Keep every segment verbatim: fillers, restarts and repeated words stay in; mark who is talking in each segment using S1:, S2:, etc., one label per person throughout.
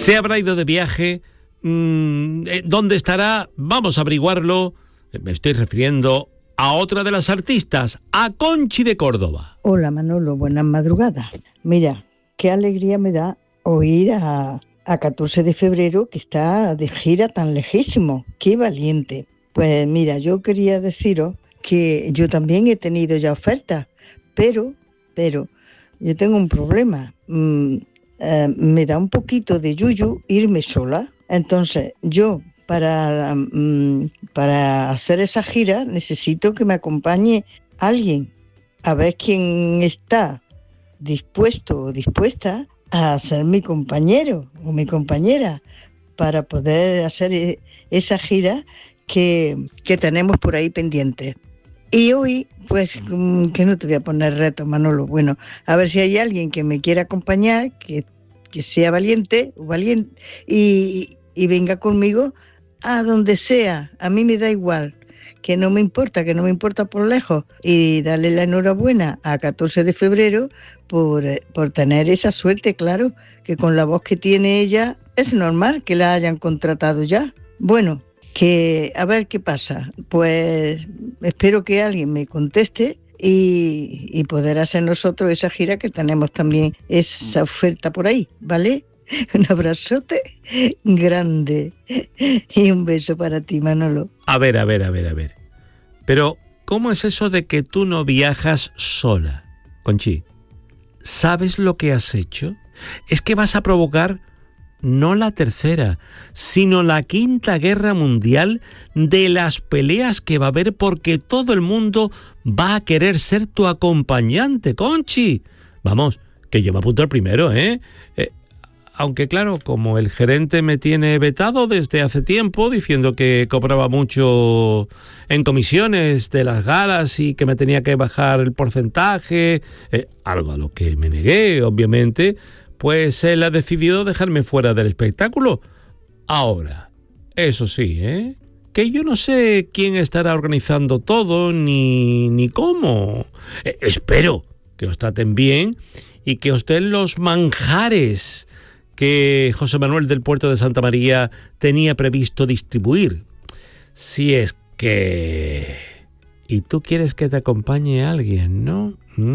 S1: ¿Se habrá ido de viaje? ¿Dónde estará? Vamos a averiguarlo. Me estoy refiriendo a otra de las artistas, a Conchi de Córdoba.
S2: Hola Manolo, buenas madrugadas. Mira, qué alegría me da oír a, a catorce de febrero que está de gira tan lejísimo. Qué valiente. Pues mira, yo quería deciros que yo también he tenido ya ofertas, pero, pero, yo tengo un problema. Mm, eh, me da un poquito de yuyu irme sola. Entonces, yo para, mm, para hacer esa gira necesito que me acompañe alguien, a ver quién está dispuesto o dispuesta a ser mi compañero o mi compañera para poder hacer esa gira que, que tenemos por ahí pendiente. Y hoy, pues, que no te voy a poner reto, Manolo. Bueno, a ver si hay alguien que me quiera acompañar, que, que sea valiente, valiente y, y venga conmigo a donde sea. A mí me da igual, que no me importa, que no me importa por lejos. Y darle la enhorabuena a catorce de febrero por, por tener esa suerte, claro, que con la voz que tiene ella es normal que la hayan contratado ya. Bueno, que a ver qué pasa. Pues espero que alguien me conteste y, y poder hacer nosotros esa gira, que tenemos también esa oferta por ahí, ¿vale? Un abrazote grande y un beso para ti, Manolo.
S1: A ver, a ver, a ver, a ver. Pero, ¿cómo es eso de que tú no viajas sola? Conchi, ¿sabes lo que has hecho? Es que vas a provocar no la tercera, sino la quinta guerra mundial de las peleas que va a haber, porque todo el mundo va a querer ser tu acompañante, Conchi. Vamos, que yo me apunto al primero, ¿eh? eh Aunque claro, como el gerente me tiene vetado desde hace tiempo, diciendo que cobraba mucho en comisiones de las galas y que me tenía que bajar el porcentaje, eh, algo a lo que me negué, obviamente, pues él ha decidido dejarme fuera del espectáculo. Ahora, eso sí, ¿eh? que yo no sé quién estará organizando todo ni, ni cómo. Eh, espero que os traten bien y que os den los manjares que José Manuel del Puerto de Santa María tenía previsto distribuir. Si es que... Y tú quieres que te acompañe alguien, ¿no?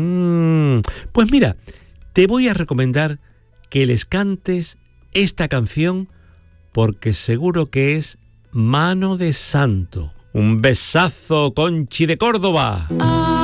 S1: Mm. Pues mira, te voy a recomendar que les cantes esta canción, porque seguro que es Mano de Santo. Un besazo, Conchi de Córdoba.